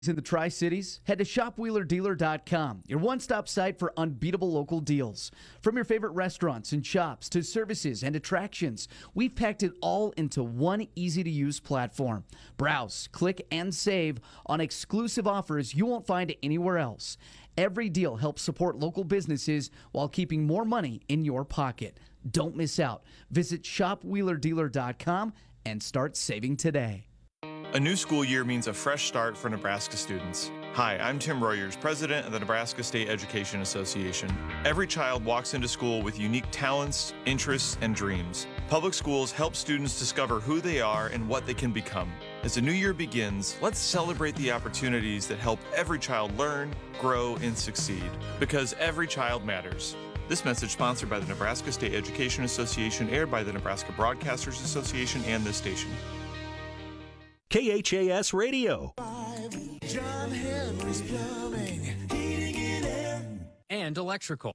In the Tri-Cities, head to shopwheelerdealer.com, your one-stop site for unbeatable local deals. From your favorite restaurants and shops to services and attractions, we've packed it all into one easy-to-use platform. Browse, click, and save on exclusive offers you won't find anywhere else. Every deal helps support local businesses while keeping more money in your pocket. Don't miss out. Visit shopwheelerdealer.com and start saving today. A new school year means a fresh start for Nebraska students. Hi, I'm Tim Royers, president of the Nebraska State Education Association. Every child walks into school with unique talents, interests, and dreams. Public schools help students discover who they are and what they can become. As the new year begins, let's celebrate the opportunities that help every child learn, grow, and succeed. Because every child matters. This message sponsored by the Nebraska State Education Association, aired by the Nebraska Broadcasters Association and this station. KHAS Radio. John Henry's Plumbing, Heating and Air. And electrical.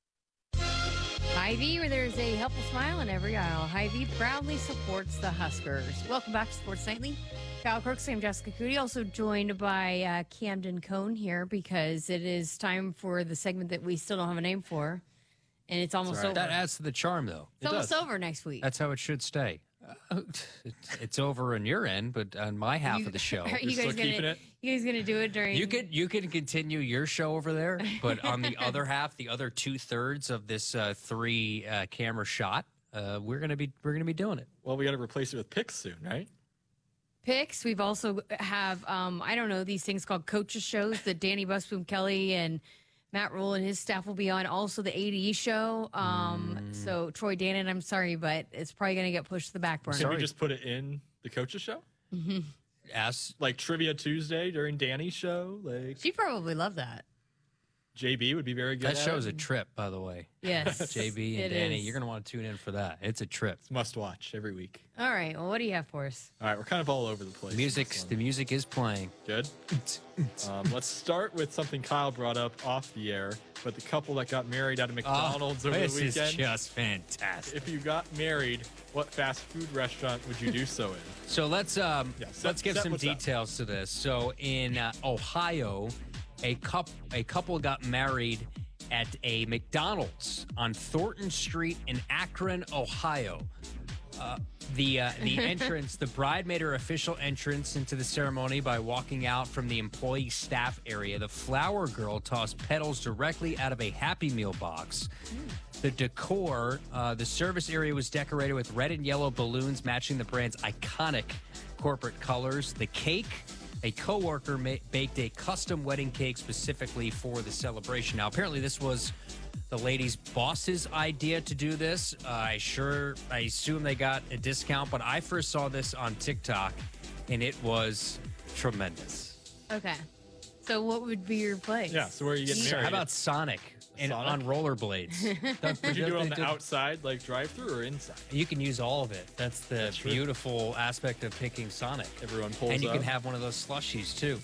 Hy-Vee, where there's a helpful smile in every aisle. Hy-Vee proudly supports the Huskers. Welcome back to Sports Nightly. Kyle Crooks, I'm Jessica Cootie, also joined by Camden Cohn here because it is time for the segment that we still don't have a name for, and it's almost over. That adds to the charm, though. It's almost over next week. That's how it should stay. It's over on your end, but on my half of the show, are you guys gonna do it during? You can continue your show over there, but on the other half, the other 2/3 of this three camera shot, we're gonna be doing it. Well, we got to replace it with picks soon, right? Picks. We've also have I don't know, these things called coaches shows that Danny Busboom Kelly and Matt Rule and his staff will be on. Also the ADE show. So Troy Dannon, I'm sorry, but it's probably going to get pushed to the back burner. Can we just put it in the coaches show? Mm-hmm. Yes. Like Trivia Tuesday during Danny's show? Like She'd probably love that. JB would be very good That at show's it. a trip, by the way. Yes. JB and it Danny, is. you're going to want to tune in for that. It's a trip. It's must watch every week. All right. Well, what do you have for us? All right, we're kind of all over the place. The music is playing. Good. Let's start with something Kyle brought up off the air, but the couple that got married at a McDonald's over the weekend. This is just fantastic. If you got married, what fast food restaurant would you do so in? So let's give some what's up. details to this. So in Ohio, a couple got married at a McDonald's on Thornton Street in Akron, Ohio. The entrance, the bride made her official entrance into the ceremony by walking out from the employee staff area. The flower girl tossed petals directly out of a Happy Meal box. The decor, the service area was decorated with red and yellow balloons matching the brand's iconic corporate colors. The cake, a coworker baked a custom wedding cake specifically for the celebration. Now, apparently this was the lady's boss's idea to do this. I assume they got a discount, but I first saw this on TikTok, and it was tremendous. Okay. So what would be your place? Yeah, so where are you getting married? How about Sonic? On rollerblades. Would you do it on the outside, like drive-through, or inside? You can use all of it. That's the beautiful aspect of picking Sonic. Everyone pulls And you up. can have one of those slushies, too.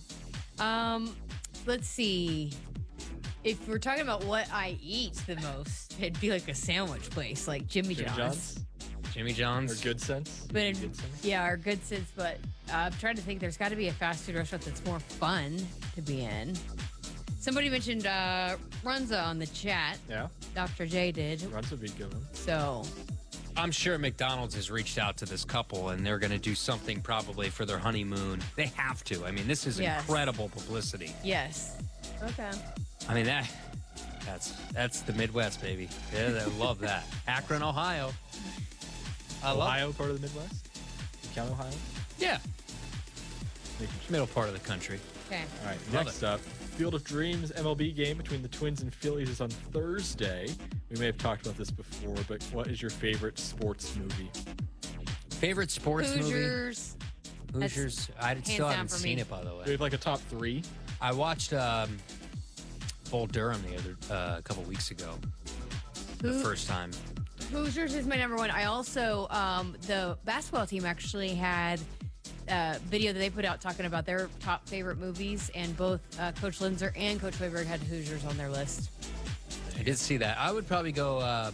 Let's see. If we're talking about what I eat the most, it'd be like a sandwich place, like Jimmy John's. Jimmy John's. Or Good Sense. But our Good Sense. But I'm trying to think. There's got to be a fast food restaurant that's more fun to be in. Somebody mentioned Runza on the chat. Yeah. Dr. J did. Runza would be a good one. So I'm sure McDonald's has reached out to this couple, and they're going to do something probably for their honeymoon. They have to. I mean, this is incredible publicity. Yes. Okay. I mean, that's the Midwest, baby. Yeah, I love that. Akron, Ohio. Ohio, part of the Midwest? You count Ohio? Yeah. Middle part of the country. Okay. All right, next up, Field of Dreams MLB game between the Twins and Phillies is on Thursday. We may have talked about this before, but what is your favorite sports movie? Favorite sports movie? Hoosiers. I still haven't seen it, by the Do you way. have like a top three? I watched Bull Durham a couple weeks ago. The first time. Hoosiers is my number one. I also, the basketball team actually had a video that they put out talking about their top favorite movies, and both Coach Linzer and Coach Hoiberg had Hoosiers on their list. I did see that. I would probably go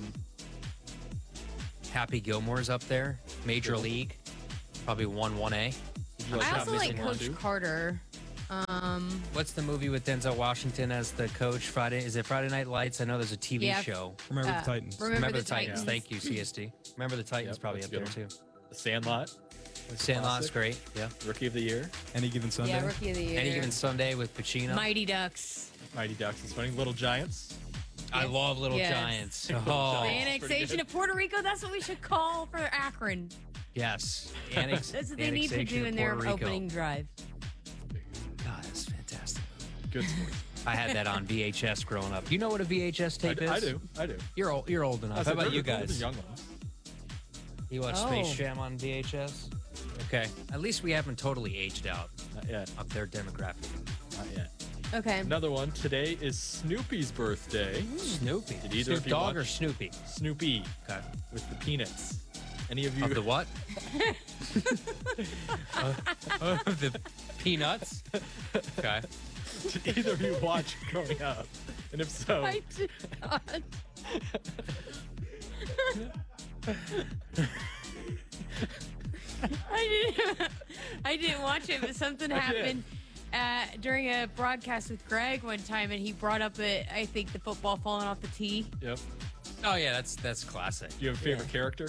Happy Gilmore's up there. Major League. Probably 1A. I also like Coach Carter. What's the movie with Denzel Washington as the coach? Is it Friday Night Lights? I know there's a TV Yeah. show. Remember the Titans. Remember the Titans. Titans. Thank you, CSD. Remember the Titans Yep, probably that's up a there good too. The Sandlot, Sandlot's classic. great. Yeah. Rookie of the Year, Any given Sunday. Yeah, Rookie of the Year. Any Given Sunday with Pacino. Mighty Ducks. Mighty Ducks is funny. Little Giants. I love Little Yes. Giants. Little Oh, The Giants. annexation of Puerto Rico. That's what we should call for Akron. yes. That's what they need to do in their opening drive. God, that's fantastic. Good sport. I had that on VHS growing up. You know what a VHS tape is? I do. You're old enough. How about you guys? The young ones. You watch Oh. Space Jam on VHS? Okay. At least we haven't totally aged out Not yet. of their demographic. Not yet. Okay. Another one. Today is Snoopy's birthday. Snoopy. Did either Snoop of you Dogg or watch- Snoopy? Snoopy Okay. with the peanuts. Any of you? Of the what? Of the peanuts? Okay. Did either of you watch growing up? And if so, I did not. I didn't watch it, but something happened during a broadcast with Greg one time, and he brought up I think the football falling off the tee. yep. Oh yeah, that's classic. Do you have a favorite character?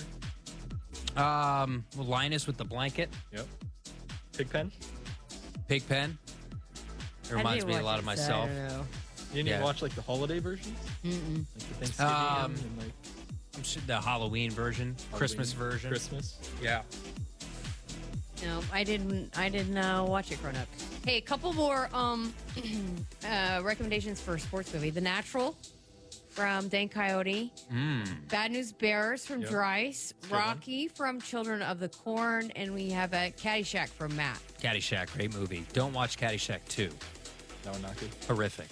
Linus with the blanket, Yep. Pigpen? Pigpen. It reminds me a lot of myself. I don't know. You didn't Yeah. even watch like the holiday versions? Mm-mm. Like the Thanksgiving and like I'm sure the Halloween version, Christmas Halloween, version. Christmas. Yeah. No, I didn't watch it growing up. Hey, a couple more recommendations for a sports movie. The Natural from Dan Coyote. Bad News Bears from Yep. Dries. Good one. Rocky from Children of the Corn. And we have a Caddyshack from Matt. Caddyshack, great movie. Don't watch Caddyshack 2. That one not good. Horrific.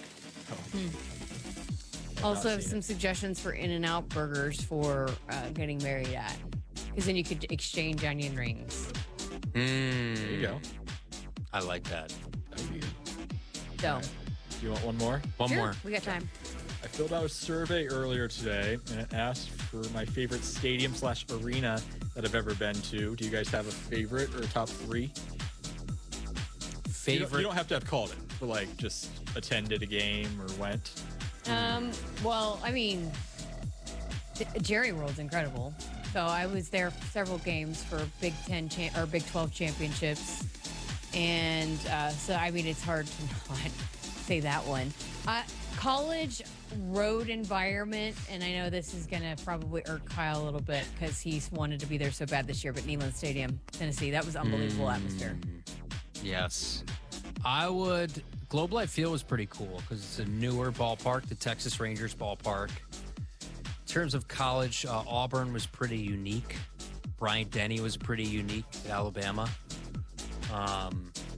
Also have seen some suggestions for In-N-Out burgers for getting married at. Because then you could exchange onion rings. There you go. I like that. That would be good. So, Do you want one more? One sure, more. we got time. I filled out a survey earlier today and it asked for my favorite stadium/arena that I've ever been to. Do you guys have a favorite or a top three? Favorite. You don't have to have called it, but like just attended a game or went. Well, I mean, Jerry World's incredible. So I was there for several games for Big 10 or Big 12 championships, and so I mean it's hard to not say that one. College road environment, and I know this is gonna probably irk Kyle a little bit because he's wanted to be there so bad this year. But Neyland Stadium, Tennessee, that was unbelievable atmosphere. Yes. I would. Globe Life Field was pretty cool because it's a newer ballpark, the Texas Rangers ballpark. In terms of college, Auburn was pretty unique. Bryant Denny was pretty unique at Alabama. I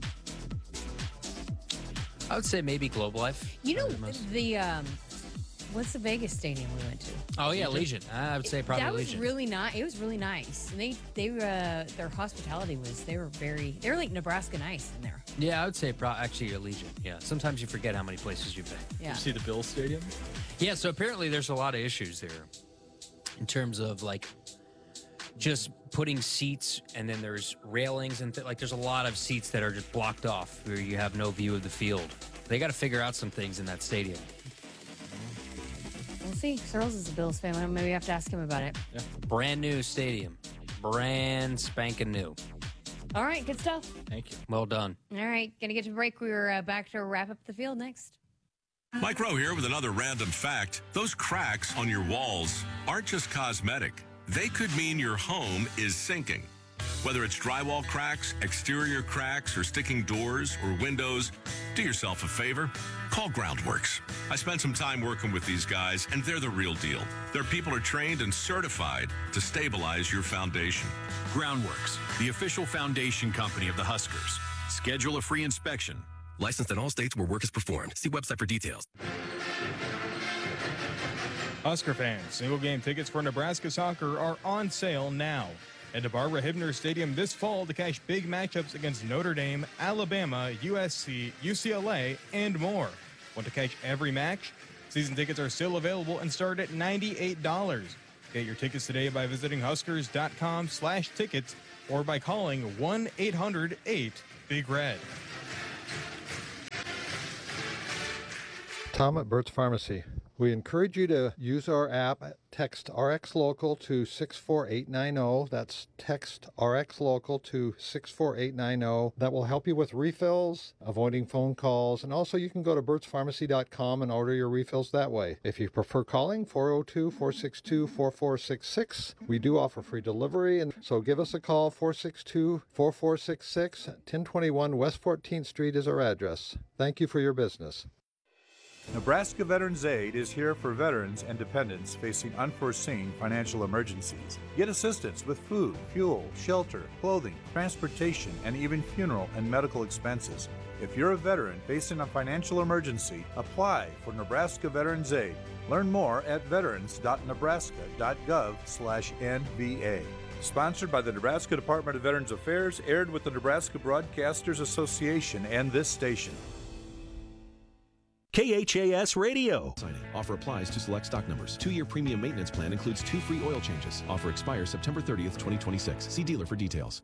would say maybe Globe Life. You know Probably the most- the what's the Vegas stadium we went to? Oh yeah, Legion. I would say probably That was Legion. really nice. It was really nice, and their hospitality was they were like Nebraska nice in there. Yeah, I would say actually a Legion. Yeah, sometimes you forget how many places you've been. Yeah. Did you see the Bills Stadium? Yeah, so apparently there's a lot of issues there in terms of like just putting seats and then there's railings and like there's a lot of seats that are just blocked off where you have no view of the field. They got to figure out some things in that stadium. We'll see. Searles is a Bills fan. Maybe we have to ask him about it. Brand new stadium. Brand spanking new. All right, good stuff. Thank you. Well done. All right, gonna get to break. We were back to wrap up the field next. Mike Rowe here with another random fact. Those cracks on your walls aren't just cosmetic. They could mean your home is sinking. Whether it's drywall cracks, exterior cracks, or sticking doors or windows, do yourself a favor. Call Groundworks. I spent some time working with these guys, and they're the real deal. Their people are trained and certified to stabilize your foundation. Groundworks, the official foundation company of the Huskers. Schedule a free inspection. Licensed in all states where work is performed. See website for details. Husker fans, single game tickets for Nebraska soccer are on sale now. Head to Barbara Hibner Stadium this fall to cash big matchups against Notre Dame, Alabama, USC, UCLA, and more. Want to catch every match? Season tickets are still available and start at $98. Get your tickets today by visiting huskers.com/tickets or by calling 1-800-8-BIG-RED. Tom at Burt's Pharmacy. We encourage you to use our app. Text RX Local to 64890. That's text RX Local to 64890. That will help you with refills, avoiding phone calls, and also you can go to burtspharmacy.com and order your refills that way. If you prefer calling, 402-462-4466. We do offer free delivery, and so give us a call, 462-4466. 1021 West 14th Street is our address. Thank you for your business. Nebraska Veterans Aid is here for veterans and dependents facing unforeseen financial emergencies. Get assistance with food, fuel, shelter, clothing, transportation, and even funeral and medical expenses. If you're a veteran facing a financial emergency, apply for Nebraska Veterans Aid. Learn more at veterans.nebraska.gov/NVA. Sponsored by the Nebraska Department of Veterans Affairs, aired with the Nebraska Broadcasters Association and this station. KHAS Radio. Offer applies to select stock numbers. 2-year premium maintenance plan includes 2 free oil changes. Offer expires September 30th, 2026. See dealer for details.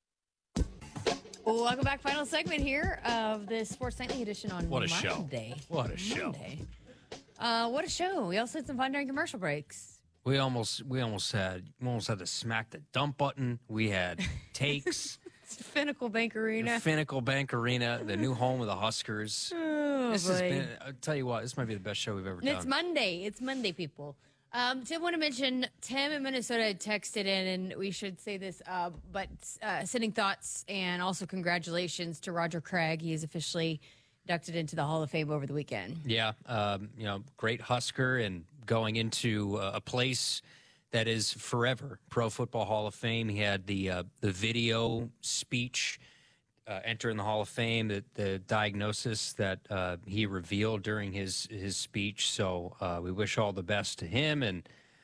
Welcome back. Final segment here of the Sports Nightly edition on What a show. Monday. What a show. What a show. We also had some fun during commercial breaks. We almost had to smack the dump button. We had takes. Pinnacle Bank Arena. Pinnacle Bank Arena, the new home of the Huskers. Oh, This boy. has been, I'll tell you what, this might be the best show we've ever done. It's Monday. It's Monday, people. Tim, want to mention, Tim in Minnesota texted in, and we should say this, but sending thoughts and also congratulations to Roger Craig. He is officially inducted into the Hall of Fame over the weekend. Yeah, great Husker and going into a place that is forever. Pro Football Hall of Fame. He had the video speech entering the Hall of Fame, the diagnosis that he revealed during his speech. So we wish all the best to him. And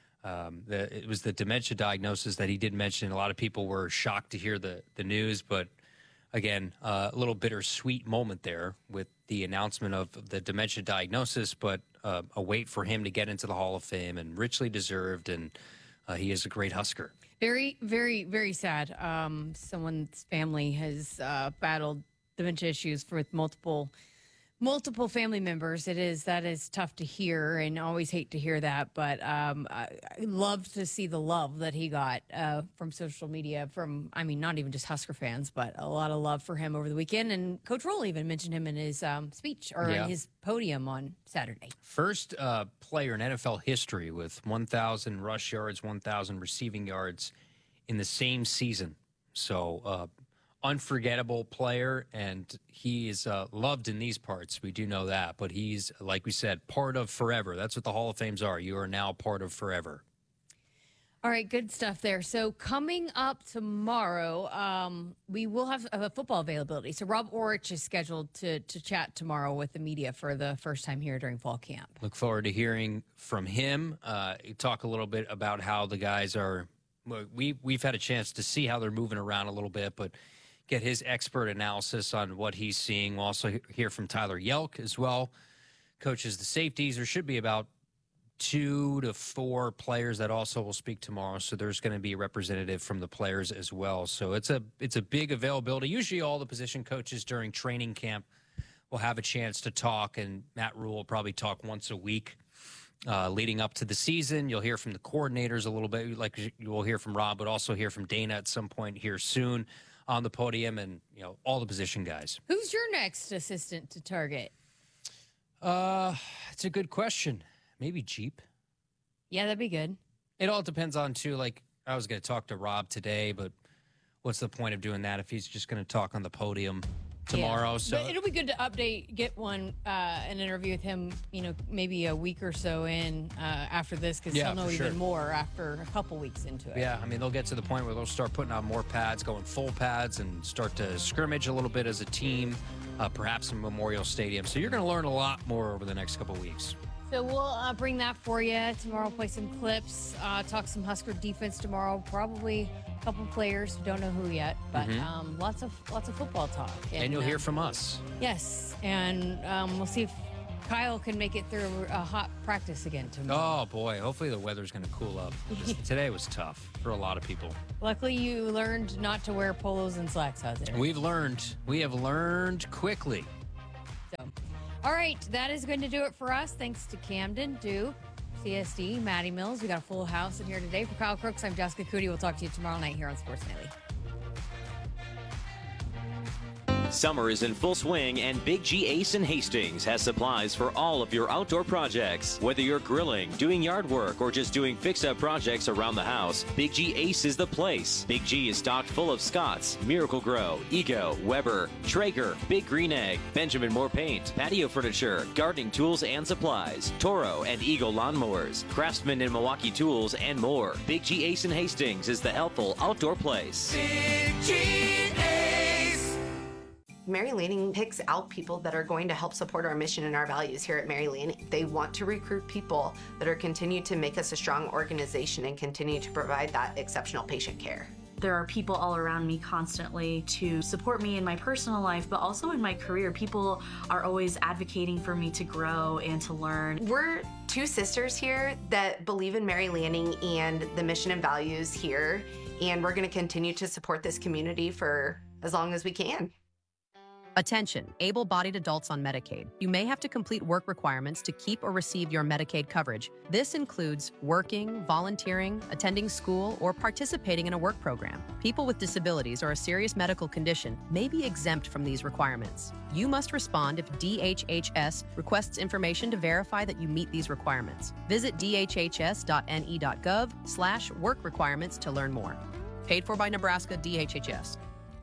it was the dementia diagnosis that he did mention. A lot of people were shocked to hear the news, but again, a little bittersweet moment there with the announcement of the dementia diagnosis, but a wait for him to get into the Hall of Fame, and richly deserved, and he is a great Husker. Very, very, very sad. Someone's family has battled dementia issues with multiple family members. That is tough to hear, and always hate to hear that. But I loved to see the love that he got from social media. Not even just Husker fans, but a lot of love for him over the weekend. And Coach Roll even mentioned him in his speech in his podium on Saturday. First player in NFL history with 1,000 rush yards, 1,000 receiving yards in the same season. So unforgettable player, and he is loved in these parts. We do know that, but he's, like we said, part of forever. That's what the Hall of Fames are. You are now part of forever. All right, good stuff there. So coming up tomorrow, we will have a football availability. So Rob Orich is scheduled to chat tomorrow with the media for the first time here during fall camp. Look forward to hearing from him. Talk a little bit about how the guys are. We've had a chance to see how they're moving around a little bit, but get his expert analysis on what he's seeing. We'll also hear from Tyler Yelk as well. Coaches the safeties. There should be about 2 to 4 players that also will speak tomorrow. So there's going to be a representative from the players as well. So it's a big availability. Usually all the position coaches during training camp will have a chance to talk, and Matt Rule will probably talk once a week leading up to the season. You'll hear from the coordinators a little bit, like you will hear from Rob, but also hear from Dana at some point here soon on the podium, and all the position guys. Who's your next assistant to target? It's a good question. Maybe Jeep. Yeah, that'd be good. It all depends on too. Like, I was going to talk to Rob today, but what's the point of doing that if he's just going to talk on the podium tomorrow? Yeah. So but it'll be good to get an interview with him, maybe a week or so in after this, because he'll know even more after a couple weeks into it. Yeah, they'll get to the point where they'll start putting on more pads, going full pads, and start to scrimmage a little bit as a team, perhaps in Memorial Stadium. So you're going to learn a lot more over the next couple weeks. So we'll bring that for you tomorrow. Play some clips, talk some Husker defense tomorrow. Probably a couple players, don't know who yet, but lots of football talk. And you'll hear from us. Yes, and we'll see if Kyle can make it through a hot practice again tomorrow. Oh boy, hopefully the weather's going to cool up. Today was tough for a lot of people. Luckily, you learned not to wear polos and slacks out there. We have learned quickly. So. All right, that is going to do it for us. Thanks to Camden, Duke, CSD, Maddie Mills. We got a full house in here today. For Kyle Crooks, I'm Jessica Cootie. We'll talk to you tomorrow night here on Sports Nightly. Summer is in full swing, and Big G Ace in Hastings has supplies for all of your outdoor projects. Whether you're grilling, doing yard work, or just doing fix-up projects around the house, Big G Ace is the place. Big G is stocked full of Scotts, Miracle Grow, Ego, Weber, Traeger, Big Green Egg, Benjamin Moore Paint, patio furniture, gardening tools and supplies, Toro and Eagle lawnmowers, Craftsman and Milwaukee tools, and more. Big G Ace in Hastings is the helpful outdoor place. Big G Ace. Mary Lanning picks out people that are going to help support our mission and our values here at Mary Lanning. They want to recruit people that are continue to make us a strong organization and continue to provide that exceptional patient care. There are people all around me constantly to support me in my personal life, but also in my career. People are always advocating for me to grow and to learn. We're two sisters here that believe in Mary Lanning and the mission and values here, and we're going to continue to support this community for as long as we can. Attention, able-bodied adults on Medicaid. You may have to complete work requirements to keep or receive your Medicaid coverage. This includes working, volunteering, attending school, or participating in a work program. People with disabilities or a serious medical condition may be exempt from these requirements. You must respond if DHHS requests information to verify that you meet these requirements. Visit dhhs.ne.gov/work requirements to learn more. Paid for by Nebraska DHHS.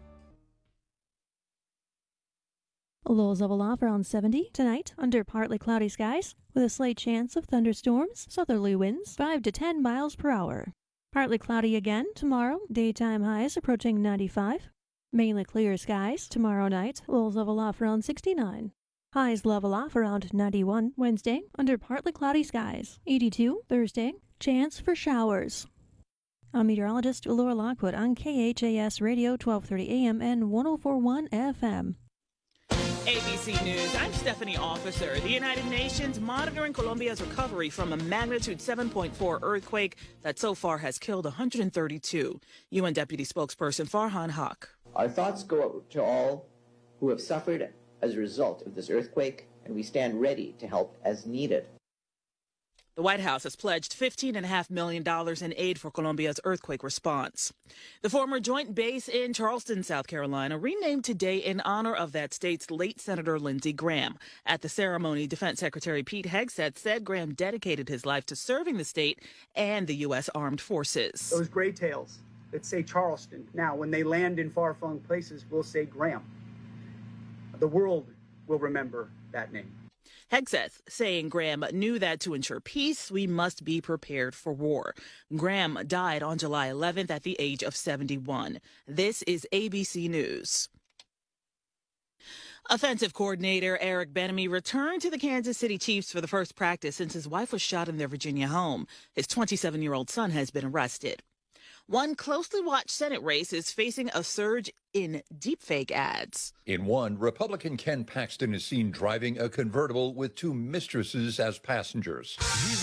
Lows level off around 70 tonight under partly cloudy skies with a slight chance of thunderstorms, southerly winds 5 to 10 miles per hour. Partly cloudy again tomorrow, daytime highs approaching 95. Mainly clear skies tomorrow night, lows level off around 69. Highs level off around 91 Wednesday under partly cloudy skies. 82 Thursday, chance for showers. I'm meteorologist Laura Lockwood on KHAS Radio 1230 AM and 104.1 FM. ABC News, I'm Stephanie Officer. The United Nations monitoring Colombia's recovery from a magnitude 7.4 earthquake that so far has killed 132. UN Deputy Spokesperson Farhan Haq. Our thoughts go out to all who have suffered as a result of this earthquake, and we stand ready to help as needed. The White House has pledged $15.5 million in aid for Colombia's earthquake response. The former joint base in Charleston, South Carolina, renamed today in honor of that state's late Senator Lindsey Graham. At the ceremony, Defense Secretary Pete Hegseth said Graham dedicated his life to serving the state and the U.S. Armed Forces. Those gray tails that say Charleston, now when they land in far-flung places, will say Graham. The world will remember that name. Hegseth saying Graham knew that to ensure peace, we must be prepared for war. Graham died on July 11th at the age of 71. This is ABC News. Offensive coordinator Eric Bieniemy returned to the Kansas City Chiefs for the first practice since his wife was shot in their Virginia home. His 27-year-old son has been arrested. One closely watched Senate race is facing a surge in deepfake ads. In one, Republican Ken Paxton is seen driving a convertible with two mistresses as passengers.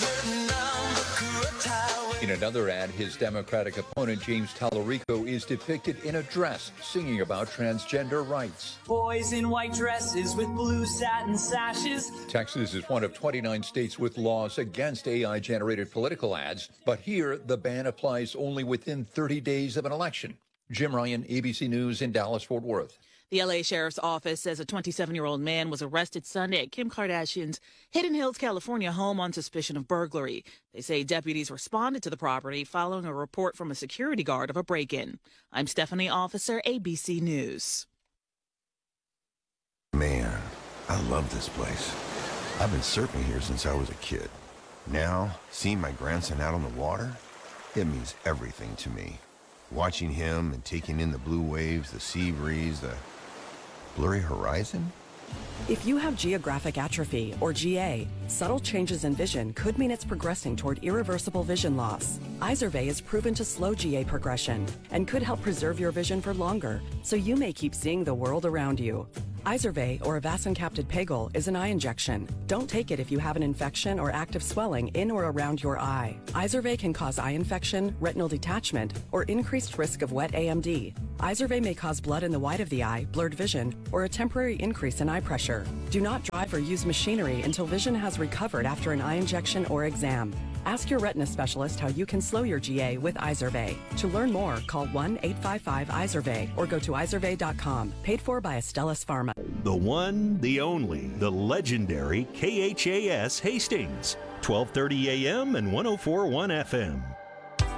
In another ad, his Democratic opponent, James Tallarico, is depicted in a dress singing about transgender rights. Boys in white dresses with blue satin sashes. Texas is one of 29 states with laws against AI-generated political ads, but here the ban applies only within 30 days of an election. Jim Ryan, ABC News in Dallas-Fort Worth. The L.A. Sheriff's Office says a 27-year-old man was arrested Sunday at Kim Kardashian's Hidden Hills, California home on suspicion of burglary. They say deputies responded to the property following a report from a security guard of a break-in. I'm Stephanie Officer, ABC News. Man, I love this place. I've been surfing here since I was a kid. Now, seeing my grandson out on the water, it means everything to me. Watching him and taking in the blue waves, the sea breeze, the blurry horizon? If you have geographic atrophy, or GA, subtle changes in vision could mean it's progressing toward irreversible vision loss. Izervay is proven to slow GA progression and could help preserve your vision for longer, so you may keep seeing the world around you. Izervay, or avacincaptad pegol, is an eye injection. Don't take it if you have an infection or active swelling in or around your eye. Izervay can cause eye infection, retinal detachment, or increased risk of wet AMD. Izervay may cause blood in the white of the eye, blurred vision, or a temporary increase in eye pressure. Do not drive or use machinery until vision has recovered after an eye injection or exam. Ask your retina specialist how you can slow your GA with Izervay. To learn more, call 1-855-IZERVAY or go to izervay.com. Paid for by Astellas Pharma. The one, the only, the legendary KHAS Hastings, 1230 AM and 104.1 FM.